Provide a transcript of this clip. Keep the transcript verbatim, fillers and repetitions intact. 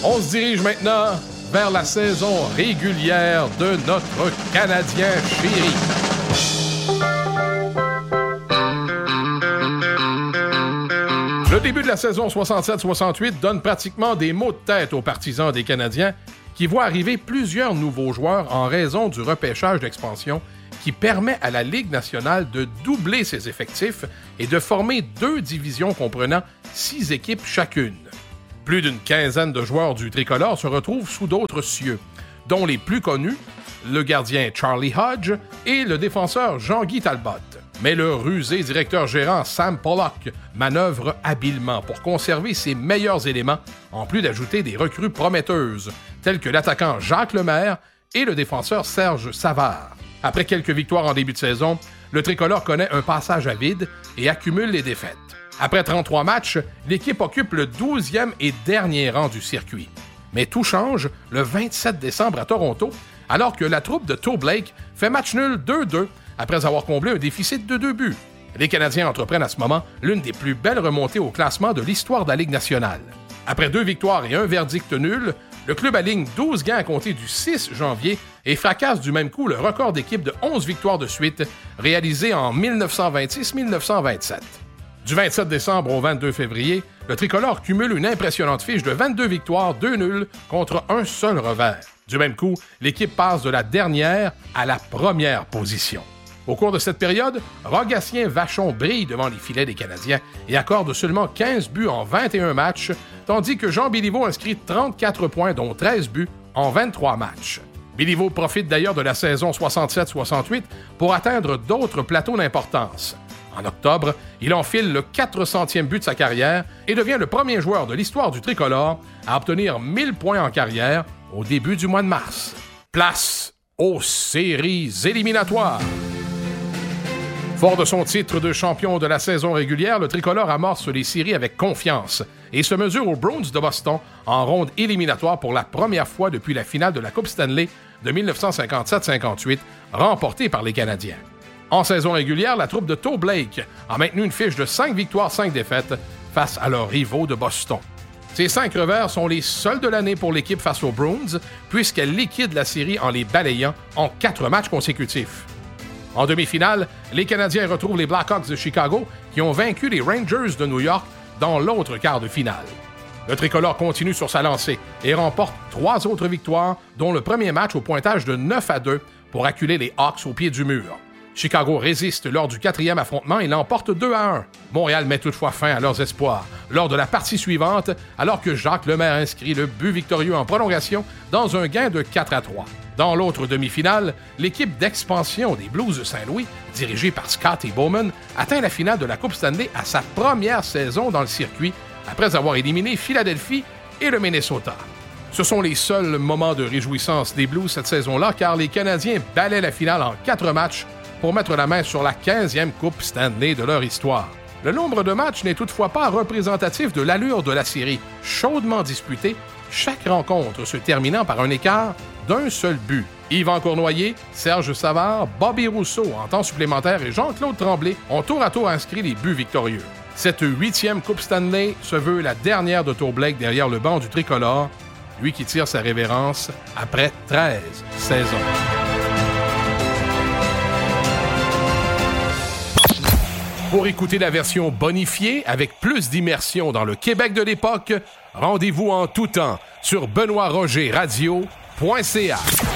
On se dirige maintenant vers la saison régulière de notre Canadien chéri. Le début de la saison soixante-sept soixante-huit donne pratiquement des maux de tête aux partisans des Canadiens qui voient arriver plusieurs nouveaux joueurs en raison du repêchage d'expansion qui permet à la Ligue nationale de doubler ses effectifs et de former deux divisions comprenant six équipes chacune. Plus d'une quinzaine de joueurs du tricolore se retrouvent sous d'autres cieux, dont les plus connus, le gardien Charlie Hodge et le défenseur Jean-Guy Talbot. Mais le rusé directeur-gérant Sam Pollock manœuvre habilement pour conserver ses meilleurs éléments, en plus d'ajouter des recrues prometteuses, telles que l'attaquant Jacques Lemaire et le défenseur Serge Savard. Après quelques victoires en début de saison, le tricolore connaît un passage à vide et accumule les défaites. Après trente-trois matchs, l'équipe occupe le douzième et dernier rang du circuit. Mais tout change le vingt-sept décembre à Toronto, alors que la troupe de Toe Blake fait match nul deux deux après avoir comblé un déficit de deux buts. Les Canadiens entreprennent à ce moment l'une des plus belles remontées au classement de l'histoire de la Ligue nationale. Après deux victoires et un verdict nul, le club aligne douze gains à compter du six janvier et fracasse du même coup le record d'équipe de onze victoires de suite réalisé en dix-neuf cent vingt-six dix-neuf cent vingt-sept. Du vingt-sept décembre au vingt-deux février, le tricolore cumule une impressionnante fiche de vingt-deux victoires, deux nuls contre un seul revers. Du même coup, l'équipe passe de la dernière à la première position. Au cours de cette période, Rogatien Vachon brille devant les filets des Canadiens et accorde seulement quinze buts en vingt et un matchs, tandis que Jean Béliveau inscrit trente-quatre points, dont treize buts, en vingt-trois matchs. Béliveau profite d'ailleurs de la saison soixante-sept soixante-huit pour atteindre d'autres plateaux d'importance. En octobre, il enfile le quatre centième but de sa carrière et devient le premier joueur de l'histoire du tricolore à obtenir mille points en carrière au début du mois de mars. Place aux séries éliminatoires. Fort de son titre de champion de la saison régulière, le tricolore amorce les séries avec confiance et se mesure aux Bruins de Boston en ronde éliminatoire pour la première fois depuis la finale de la Coupe Stanley de dix-neuf cent cinquante-sept cinquante-huit, remportée par les Canadiens. En saison régulière, la troupe de Toe Blake a maintenu une fiche de cinq victoires, cinq défaites face à leurs rivaux de Boston. Ces cinq revers sont les seuls de l'année pour l'équipe face aux Bruins, puisqu'elle liquide la série en les balayant en quatre matchs consécutifs. En demi-finale, les Canadiens retrouvent les Blackhawks de Chicago qui ont vaincu les Rangers de New York dans l'autre quart de finale. Le tricolore continue sur sa lancée et remporte trois autres victoires, dont le premier match au pointage de neuf à deux pour acculer les Hawks au pied du mur. Chicago résiste lors du quatrième affrontement et l'emporte deux à un. Montréal met toutefois fin à leurs espoirs lors de la partie suivante, alors que Jacques Lemaire inscrit le but victorieux en prolongation dans un gain de quatre à trois. Dans l'autre demi-finale, l'équipe d'expansion des Blues de Saint-Louis, dirigée par Scotty Bowman, atteint la finale de la Coupe Stanley à sa première saison dans le circuit, après avoir éliminé Philadelphie et le Minnesota. Ce sont les seuls moments de réjouissance des Blues cette saison-là, car les Canadiens balaient la finale en quatre matchs pour mettre la main sur la quinzième Coupe Stanley de leur histoire. Le nombre de matchs n'est toutefois pas représentatif de l'allure de la série, chaudement disputée, chaque rencontre se terminant par un écart d'un seul but. Yvan Cournoyer, Serge Savard, Bobby Rousseau en temps supplémentaire et Jean-Claude Tremblay ont tour à tour inscrit les buts victorieux. Cette huitième Coupe Stanley se veut la dernière de Toe Blake derrière le banc du tricolore, lui qui tire sa révérence après treize saisons. Pour écouter la version bonifiée avec plus d'immersion dans le Québec de l'époque, rendez-vous en tout temps sur benoît roger radio point c a.